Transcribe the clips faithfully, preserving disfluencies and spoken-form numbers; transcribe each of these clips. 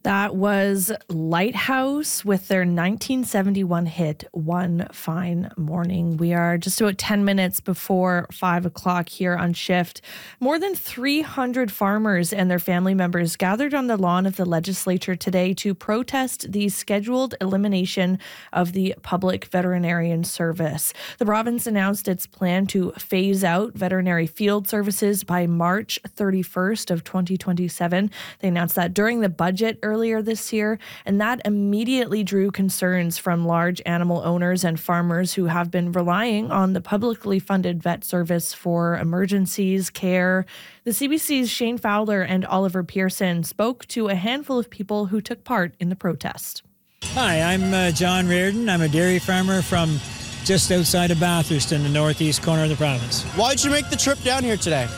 That was Lighthouse with their nineteen seventy-one hit, One Fine Morning. We are just about ten minutes before five o'clock here on Shift. More than three hundred farmers and their family members gathered on the lawn of the legislature today to protest the scheduled elimination of the public veterinarian service. The province announced its plan to phase out veterinary field services by March thirty-first of twenty twenty-seven. They announced that during the budget earlier earlier this year, and that immediately drew concerns from large animal owners and farmers who have been relying on the publicly funded vet service for emergencies, care. The C B C's Shane Fowler and Oliver Pearson spoke to a handful of people who took part in the protest. Hi, I'm uh, John Reardon. I'm a dairy farmer from just outside of Bathurst in the northeast corner of the province. Why did you make the trip down here today?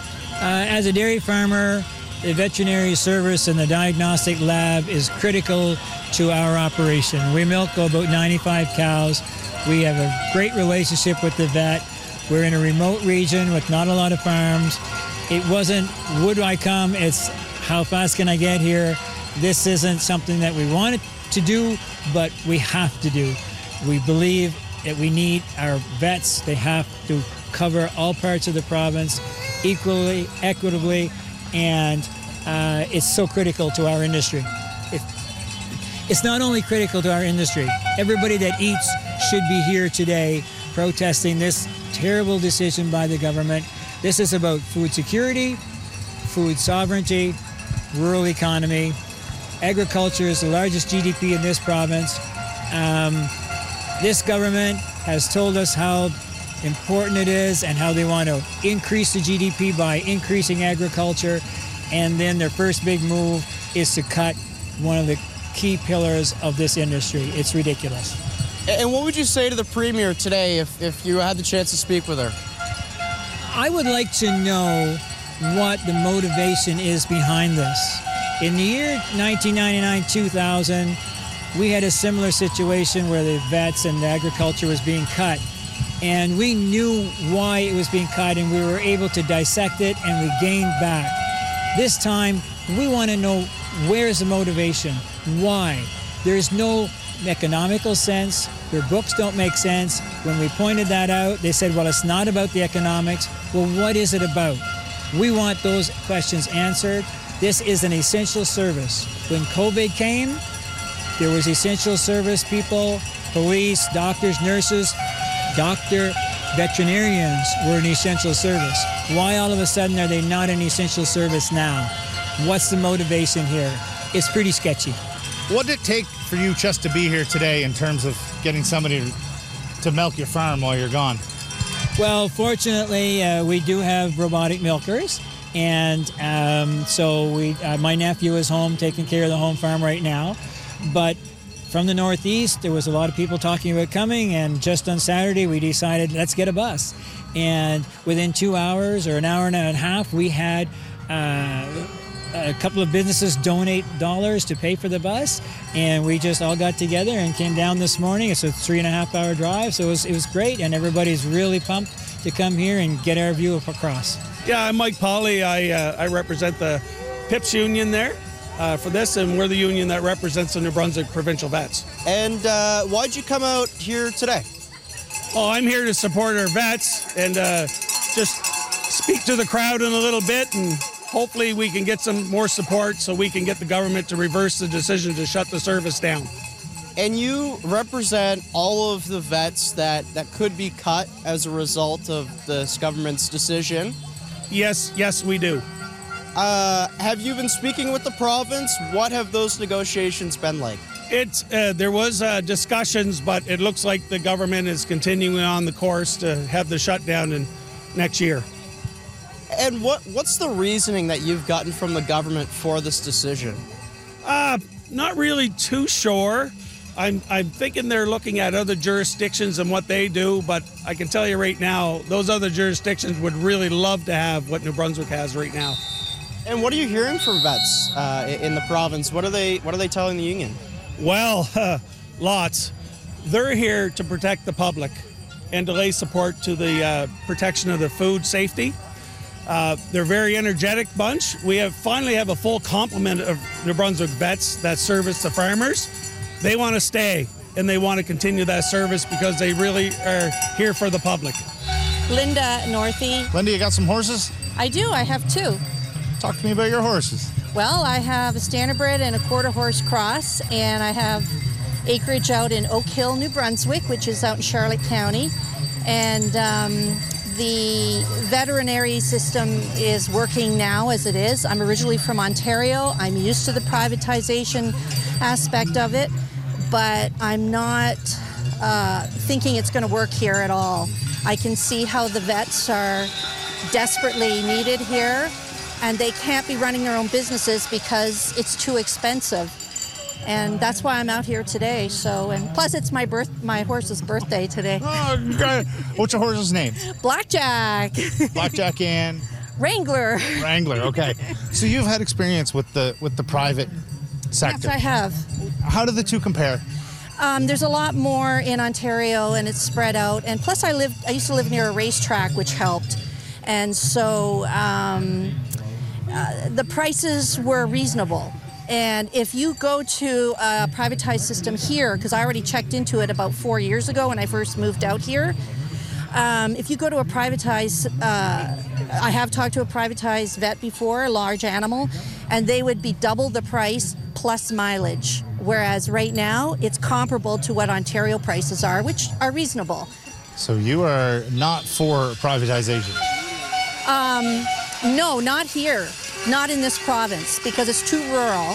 Uh, as a dairy farmer, the veterinary service and the diagnostic lab is critical to our operation. We milk about ninety-five cows. We have a great relationship with the vet. We're in a remote region with not a lot of farms. It wasn't, would I come? It's how fast can I get here? This isn't something that we wanted to do, but we have to do. We believe that we need our vets. They have to cover all parts of the province equally, equitably, and uh, it's so critical to our industry. It, it's not only critical to our industry. Everybody that eats should be here today protesting this terrible decision by the government. This is about food security, food sovereignty, rural economy. Agriculture is the largest G D P in this province. Um, this government has told us how important it is and how they want to increase the G D P by increasing agriculture, and then their first big move is to cut one of the key pillars of this industry. It's ridiculous. And what would you say to the Premier today if, if you had the chance to speak with her? I would like to know what the motivation is behind this. In the year nineteen ninety-nine two thousand, we had a similar situation where the vets and the agriculture was being cut. And we knew why it was being cut, and we were able to dissect it, and we gained back. This time, we want to know where's the motivation, why. There's no economical sense. Their books don't make sense. When we pointed that out, they said, well, it's not about the economics. Well, what is it about? We want those questions answered. This is an essential service. When COVID came, there was essential service people, police, doctors, nurses. Doctor, veterinarians were an essential service. Why all of a sudden are they not an essential service now? What's the motivation here? It's pretty sketchy. What did it take for you just to be here today in terms of getting somebody to, to milk your farm while you're gone? Well, fortunately, uh, we do have robotic milkers. And um, so we, uh, my nephew is home taking care of the home farm right now. But from the Northeast, there was a lot of people talking about coming, and just on Saturday we decided, let's get a bus. And within two hours or an hour and a half, we had uh, a couple of businesses donate dollars to pay for the bus, and we just all got together and came down this morning. It's a three and a half hour drive, so it was, it was great, and everybody's really pumped to come here and get our view across. Yeah, I'm Mike Polly. I, uh, I represent the P I P S union there. Uh, for this, and we're the union that represents the New Brunswick Provincial Vets. And uh, why'd you come out here today? Oh, I'm here to support our vets and uh, just speak to the crowd in a little bit, and hopefully we can get some more support so we can get the government to reverse the decision to shut the service down. And you represent all of the vets that, that could be cut as a result of this government's decision? Yes, yes, we do. Uh, have you been speaking with the province? What have those negotiations been like? It's, uh, there was uh, discussions, but it looks like the government is continuing on the course to have the shutdown in next year. And what what's the reasoning that you've gotten from the government for this decision? Uh, not really too sure. I'm, I'm thinking they're looking at other jurisdictions and what they do, but I can tell you right now, those other jurisdictions would really love to have what New Brunswick has right now. And what are you hearing from vets uh, in the province? What are they What are they telling the union? Well, uh, lots. They're here to protect the public and to lay support to the uh, protection of the food safety. Uh, they're a very energetic bunch. We have finally have a full complement of New Brunswick vets that service the farmers. They want to stay and they want to continue that service because they really are here for the public. Linda Northey. Linda, you got some horses? I do. I have two. Talk to me about your horses. Well, I have a standardbred and a quarter horse cross, and I have acreage out in Oak Hill, New Brunswick, which is out in Charlotte County. And um, the veterinary system is working now as it is. I'm originally from Ontario. I'm used to the privatization aspect of it, but I'm not uh, thinking it's going to work here at all. I can see how the vets are desperately needed here, and they can't be running their own businesses because it's too expensive. And that's why I'm out here today. So, and plus it's my birth, my horse's birthday today. Oh, okay. What's your horse's name? Blackjack. Blackjack and Wrangler. Wrangler. Okay. So you've had experience with the with the private sector. Yes, I have. How do the two compare? Um, there's a lot more in Ontario, and it's spread out. And plus, I lived. I used to live near a racetrack, which helped. And so um, uh, the prices were reasonable. And if you go to a privatized system here, because I already checked into it about four years ago when I first moved out here, um, if you go to a privatized, uh, I have talked to a privatized vet before, a large animal, and they would be double the price plus mileage. Whereas right now, it's comparable to what Ontario prices are, which are reasonable. So you are not for privatization? Um, no, not here. Not in this province, because it's too rural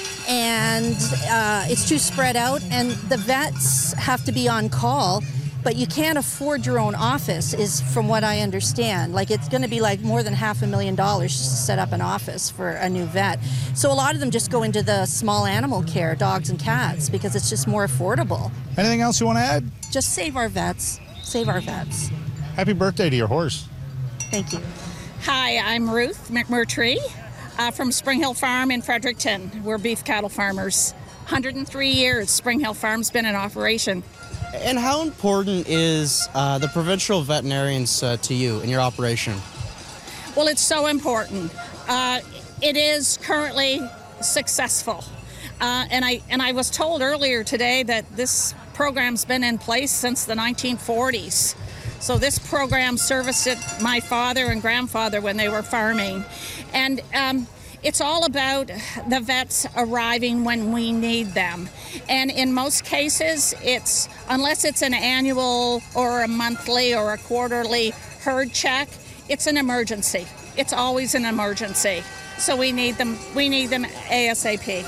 and uh, it's too spread out, and the vets have to be on call, but you can't afford your own office, is from what I understand. Like, it's going to be like more than half a million dollars just to set up an office for a new vet. So a lot of them just go into the small animal care, dogs and cats, because it's just more affordable. Anything else you want to add? Just save our vets. Save our vets. Happy birthday to your horse. Thank you. Hi, I'm Ruth McMurtry uh, from Spring Hill Farm in Fredericton. We're beef cattle farmers. one hundred three years Spring Hill Farm's been in operation. And how important is uh, the provincial veterinarians uh, to you in your operation? Well, it's so important. Uh, it is currently successful. Uh, and I and I was told earlier today that this program's been in place since the nineteen forties. So this program serviced it, my father and grandfather when they were farming. And um, it's all about the vets arriving when we need them. And in most cases, it's unless it's an annual or a monthly or a quarterly herd check, it's an emergency. It's always an emergency. So we need them, we need them ASAP.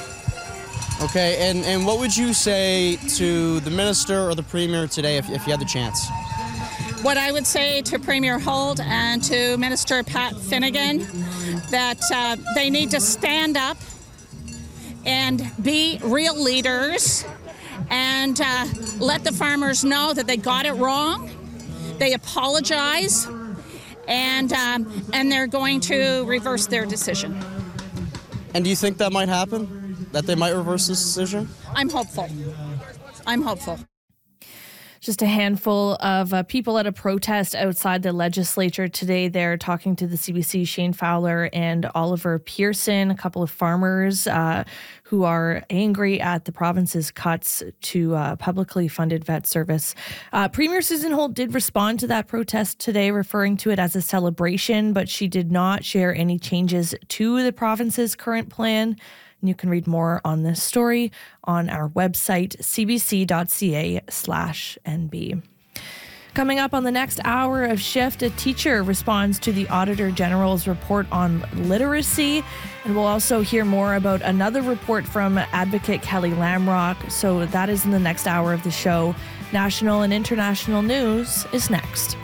Okay, and, and what would you say to the minister or the premier today if, if you had the chance? What I would say to Premier Holt and to Minister Pat Finnegan, that uh, they need to stand up and be real leaders and uh, let the farmers know that they got it wrong. They apologize, and um, and they're going to reverse their decision. And do you think that might happen? That they might reverse this decision? I'm hopeful. I'm hopeful. Just a handful of uh, people at a protest outside the legislature today. They're talking to the C B C, Shane Fowler and Oliver Pearson, a couple of farmers uh, who are angry at the province's cuts to uh, publicly funded vet service. Uh, Premier Susan Holt did respond to that protest today, referring to it as a celebration, but she did not share any changes to the province's current plan. And you can read more on this story on our website, cbc.ca slash NB. Coming up on the next hour of Shift, a teacher responds to the Auditor General's report on literacy. And we'll also hear more about another report from advocate Kelly Lamrock. So that is in the next hour of the show. National and international news is next.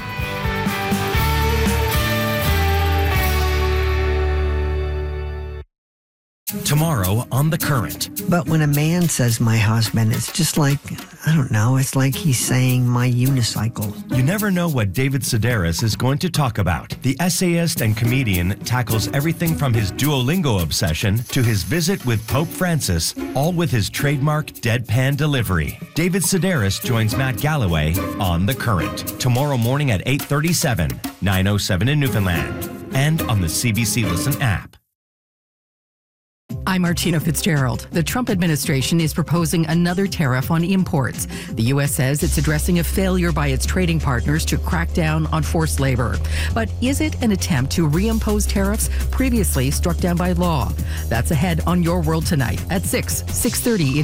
Tomorrow on The Current. But when a man says my husband, it's just like, I don't know, it's like he's saying my unicycle. You never know what David Sedaris is going to talk about. The essayist and comedian tackles everything from his Duolingo obsession to his visit with Pope Francis, all with his trademark deadpan delivery. David Sedaris joins Matt Galloway on The Current. Tomorrow morning at eight thirty-seven, nine oh seven in Newfoundland. and on the C B C Listen app. I'm Martina Fitzgerald. The Trump administration is proposing another tariff on imports. The U S says it's addressing a failure by its trading partners to crack down on forced labor. But is it an attempt to reimpose tariffs previously struck down by law? That's ahead on Your World Tonight at six, six thirty.